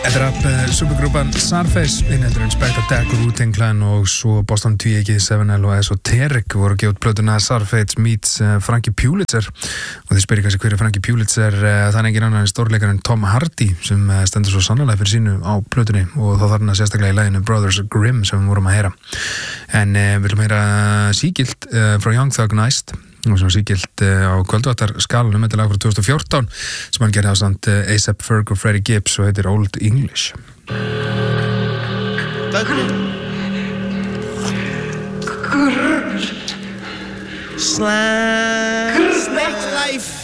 Þetta supergrúpan Sarface, inniheldur Inspector Deck, Wu-Tang Clan og svo Boston Tvíegi, 7L og Esoteric voru að gefa út plötuna Sarface meets Frankie Pulitzer og þið spyrir kannski hver Frankie Pulitzer, það engin annar en stórleikarinn Tom Hardy sem stendur svo sannarlega fyrir sínu á plötunni og þá þarna sérstaklega í laginu Brothers Grimm sem við vorum að heyra en við viljum heyra sígilt frá Young Thug Næst og sem sígilt á kvöldvattarskalanum þetta lag frá 2014 sem hann gerði ásamt A$AP Ferg og Freddie Gibbs og heitir Old English. Slime Life